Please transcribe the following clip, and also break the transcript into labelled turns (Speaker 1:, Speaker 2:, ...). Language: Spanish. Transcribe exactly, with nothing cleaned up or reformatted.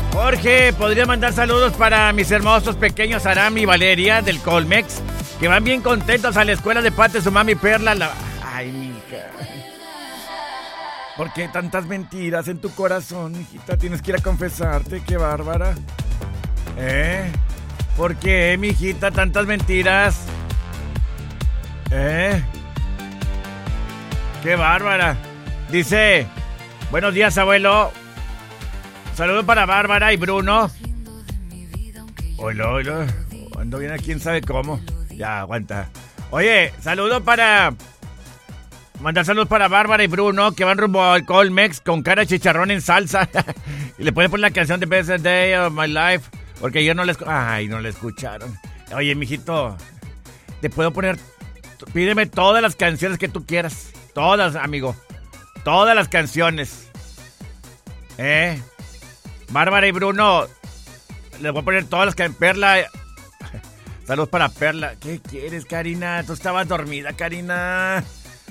Speaker 1: Jorge, ¿podría mandar saludos para mis hermosos pequeños Aram y Valeria del Colmex, que van bien contentos a la escuela de parte de su mami Perla? La... Ay, mija. ¿Por qué tantas mentiras en tu corazón, hijita? Tienes que ir a confesarte, qué bárbara. ¿Eh? ¿Por qué, mijita, tantas mentiras? ¿Eh? ¡Qué bárbara! Dice, buenos días, abuelo. Saludos para Bárbara y Bruno. Hola, hola. Ando bien a quién sabe cómo. Ya, aguanta. Oye, saludos para... Mandar saludos para Bárbara y Bruno, que van rumbo al Colmex con cara de chicharrón en salsa. Y le pueden poner la canción de Best Day of My Life, porque yo no la... Ay, no la escucharon. Oye, mijito, te puedo poner... Pídeme todas las canciones que tú quieras. Todas, amigo. Todas las canciones. ¿Eh? Bárbara y Bruno, les voy a poner todas las que... Perla... Saludos para Perla. ¿Qué quieres, Karina? Tú estabas dormida, Karina.